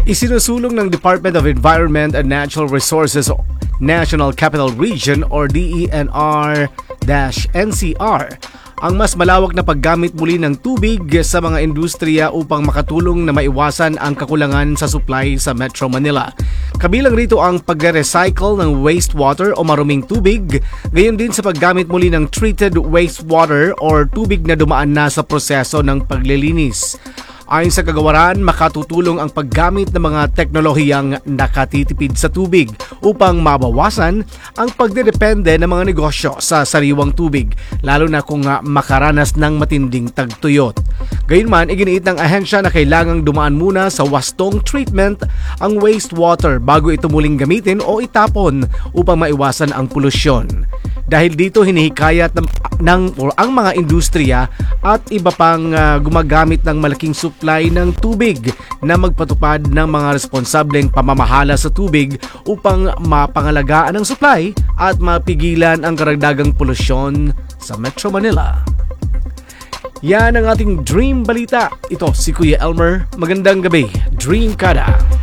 Isinusulong ng Department of Environment and Natural Resources National Capital Region or DENR-NCR ang mas malawak na paggamit muli ng tubig sa mga industriya upang makatulong na maiwasan ang kakulangan sa supply sa Metro Manila. Kabilang rito ang pagre-recycle ng wastewater o maruming tubig, gayon din sa paggamit muli ng treated wastewater or tubig na dumaan na sa proseso ng paglilinis. Ayon sa kagawaran, makatutulong ang paggamit ng mga teknolohiyang nakatitipid sa tubig upang mabawasan ang pagdedepende ng mga negosyo sa sariwang tubig, lalo na kung makaranas ng matinding tagtuyot. Gayunman, iginiit ng ahensya na kailangang dumaan muna sa wastong treatment ang wastewater bago ito muling gamitin o itapon upang maiwasan ang polusyon. Dahil dito hinihikayat ang mga industriya at iba pang gumagamit ng malaking supply ng tubig na magpatupad ng mga responsableng pamamahala sa tubig upang mapangalagaan ang supply at mapigilan ang karagdagang polusyon sa Metro Manila. Yan ang ating Dream Balita. Ito si Kuya Elmer. Magandang gabi, Dream Kada.